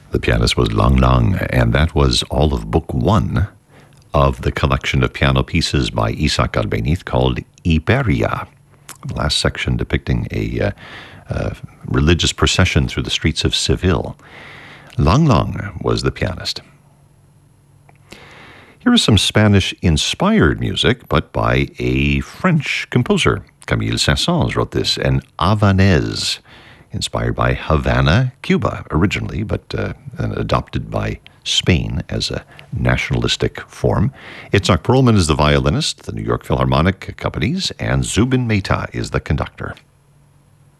The pianist was Lang Lang, and that was all of Book 1 of the collection of piano pieces by Isaac Albéniz called Iberia. The last section depicting a religious procession through the streets of Seville. Lang Lang was the pianist. Here is some Spanish-inspired music, but by a French composer. Camille Saint-Saëns wrote this, an Havanaise, inspired by Havana, Cuba, originally, but adopted by Spain as a nationalistic form. Itzhak Perlman is the violinist, the New York Philharmonic accompanies, and Zubin Mehta is the conductor.